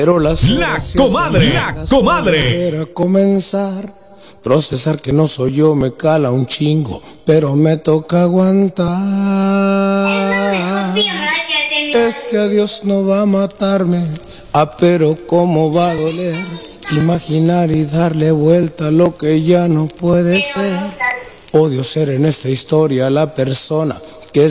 Pero las La comadre, la comadre. Para comenzar, procesar que no soy yo me cala un chingo, pero me toca aguantar. Este adiós no va a matarme, pero cómo va a doler. Imaginar y darle vuelta a lo que ya no puede ser. Odio ser en esta historia la persona que